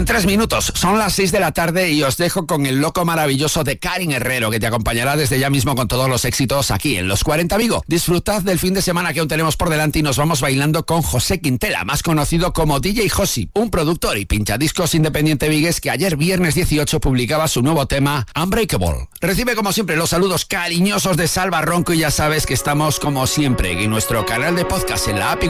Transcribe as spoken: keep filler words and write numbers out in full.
En tres minutos, son las seis de la tarde y os dejo con el loco maravilloso de Karin Herrero, que te acompañará desde ya mismo con todos los éxitos aquí en Los cuarenta Vigo. Disfrutad del fin de semana que aún tenemos por delante y nos vamos bailando con José Quintela, más conocido como D J Josi, un productor y pinchadiscos independiente vigués que ayer viernes dieciocho publicaba su nuevo tema Unbreakable. Recibe como siempre los saludos cariñosos de Salva Ronco y ya sabes que estamos como siempre en nuestro canal de podcast en la app